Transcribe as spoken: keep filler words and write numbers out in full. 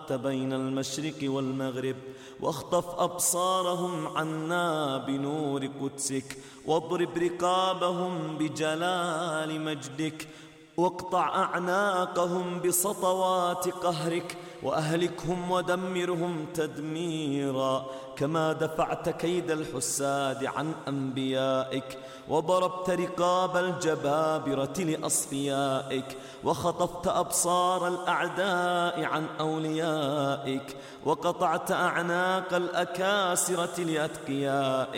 فرقت بين المشرق والمغرب، واخطف أبصارهم عنا بنور قدسك، واضرب رقابهم بجلال مجدك، واقطع أعناقهم بسطوات قهرك، وأهلكهم ودمرهم تدميرا، كما دفعت كيد الحساد عن أنبيائك، وضربت رقاب الجبابرة لأصفيائك، وخطفت أبصار الأعداء عن أوليائك، وقطعت أعناق الأكاسرة لأتقيائك،